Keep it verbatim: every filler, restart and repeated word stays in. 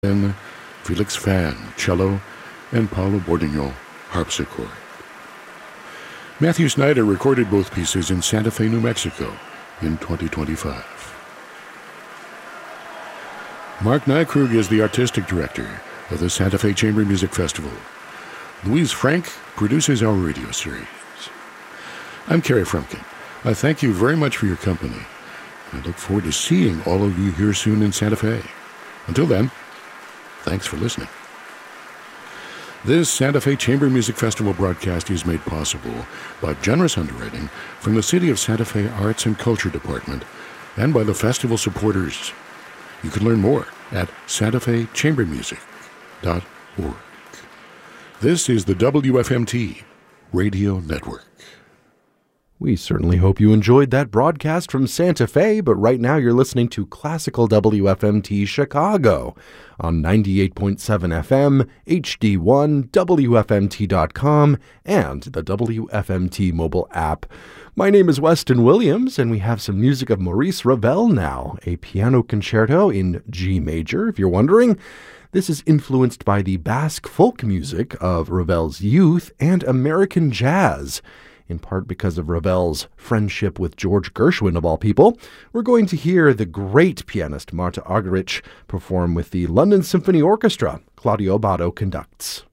violin, Felix Fan, cello, and Paulo Bordignon, harpsichord. Matthew Snyder recorded both pieces in Santa Fe, New Mexico in twenty twenty-five. Mark Nykrug is the artistic director of the Santa Fe Chamber Music Festival. Louise Frank produces our radio series. I'm Kerry Frumkin. I thank you very much for your company. I look forward to seeing all of you here soon in Santa Fe. Until then, thanks for listening. This Santa Fe Chamber Music Festival broadcast is made possible by generous underwriting from the City of Santa Fe Arts and Culture Department and by the festival supporters. You can learn more at santa fe chamber music dot org. This is the W F M T Radio Network. We certainly hope you enjoyed that broadcast from Santa Fe, but right now you're listening to Classical W F M T Chicago on ninety-eight point seven F M, H D one, W F M T dot com, and the W F M T mobile app. My name is Weston Williams, and we have some music of Maurice Ravel now, a piano concerto in G major, if you're wondering. This is influenced by the Basque folk music of Ravel's youth and American jazz, in part because of Ravel's friendship with George Gershwin, of all people. We're going to hear the great pianist Marta Argerich perform with the London Symphony Orchestra. Claudio Abbado conducts.